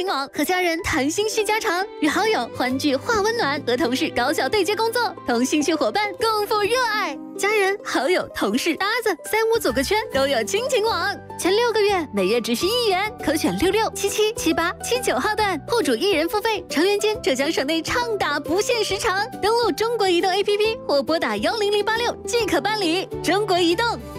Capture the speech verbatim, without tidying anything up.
网，和家人谈心叙家常，与好友欢聚话温暖，和同事高效对接工作，同兴趣伙伴共赴热爱。家人、好友、同事、搭子，三五组个圈都有亲情网。前六个月每月只需一元，可选六六、七七、七八、七九号段，户主一人付费，成员间浙江省内畅打不限时长。登录中国移动 A P P 或拨打幺零零八六即可办理。中国移动。